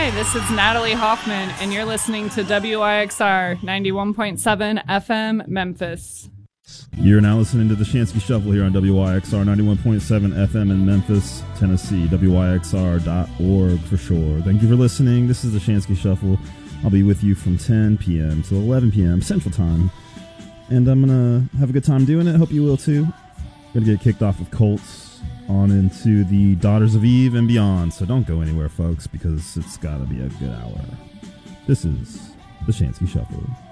Hi, this is Natalie Hoffman, and you're listening to WYXR 91.7 FM Memphis. You're now listening to the Shansky Shuffle here on WYXR 91.7 FM in Memphis, Tennessee, WYXR.org for sure. Thank you for listening. This is the Shansky Shuffle. I'll be with you from 10 p.m. to 11 p.m. Central Time. And I'm going to have a good time doing it. Hope you will too. Going to get kicked off with Colts on into the Daughters of Eve and beyond. So don't go anywhere, folks, because it's got to be a good hour. This is the Shansky Shuffle.